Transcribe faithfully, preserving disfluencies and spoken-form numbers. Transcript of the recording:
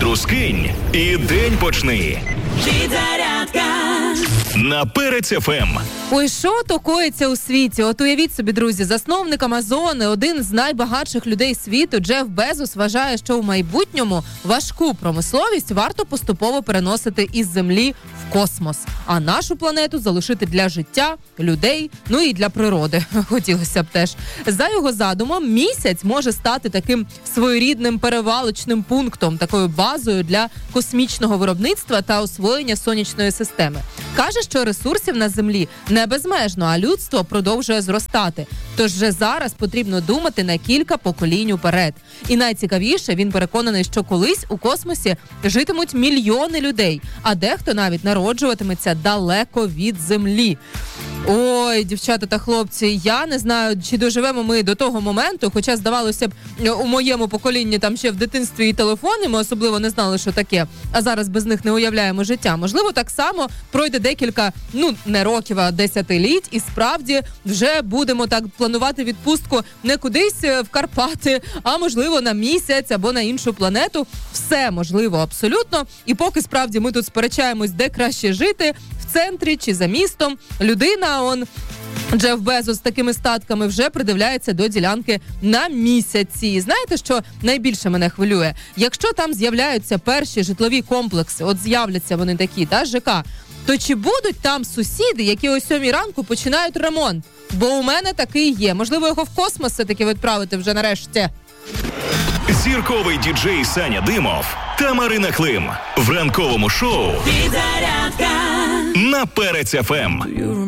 ковдру скинь і день почни. Підзарядка На Перець еф ем. Ой, що то коїться у світі? От уявіть собі, друзі, засновник Амазони, один з найбагатших людей світу, Джеф Безос, вважає, що в майбутньому важку промисловість варто поступово переносити із Землі в космос, а нашу планету залишити для життя, людей, ну і для природи. Хотілося б теж. За його задумом, місяць може стати таким своєрідним перевалочним пунктом, такою базою для космічного виробництва та освоєння сонячної системи. Каже, що ресурсів на Землі не безмежно, а людство продовжує зростати. Тож вже зараз потрібно думати на кілька поколінь уперед. І найцікавіше, він переконаний, що колись у космосі житимуть мільйони людей, а дехто навіть народжуватиметься далеко від Землі. Ой, дівчата та хлопці, я не знаю, чи доживемо ми до того моменту, хоча, здавалося б, у моєму поколінні там ще в дитинстві і телефони, ми особливо не знали, що таке, а зараз без них не уявляємо життя. Можливо, так само пройде декілька, ну, не років, а десятиліть, і справді вже будемо так планувати відпустку не кудись в Карпати, а можливо на місяць або на іншу планету. Все можливо абсолютно. І поки справді ми тут сперечаємось, де краще жити, в центрі чи за містом, людина, он, Джеф Безос з такими статками вже придивляється до ділянки на місяці. Знаєте, що найбільше мене хвилює? Якщо там з'являються перші житлові комплекси, от з'являться вони такі, та, ЖК, то чи будуть там сусіди, які о сьомій ранку починають ремонт? Бо у мене такий є. Можливо, його в космос все-таки відправити вже нарешті. Зірковий діджей Саня Димов та Марина Клим в ранковому шоу Підзарядка на Перець еф ем.